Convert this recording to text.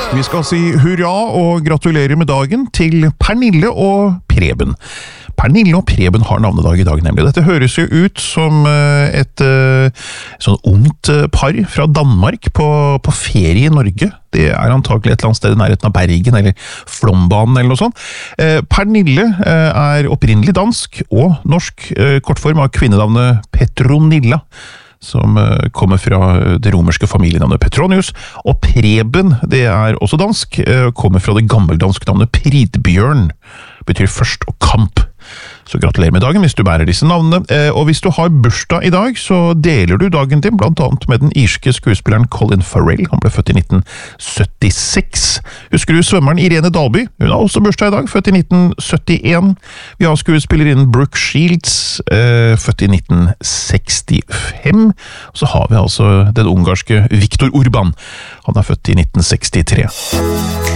Vi skal si hurra og gratulere med dagen til Pernille og Preben. Pernille og Preben har navnedag i dag, nemlig. Dette høres jo ut som et sånn ungt par fra Danmark på ferie i Norge. Det er antagelig et eller annet sted i nærheten av Bergen, eller Flombanen, eller noe sånt. Pernille er opprinnelig dansk og norsk, kortform av kvinnenavnet Petronilla, som kommer fra det romerske familienavnet Petronius, og Preben, det er også dansk, kommer fra det gammeldanske navnet Pridbjørn, betyr først og kamp. Så gratulerer med dagen hvis du bærer disse navnene, og hvis du har bursdag i dag, så deler du dagen din blant annet med den irske skuespilleren Colin Farrell. Han ble født i 1976. Husker du svømmeren Irene Dalby? Hun har også bursdag i dag, født i 1971. Vi har skuespillerinnen Brooke Shields, født i 1965. Så har vi altså den ungarske Viktor Orban. Han er født i 1963.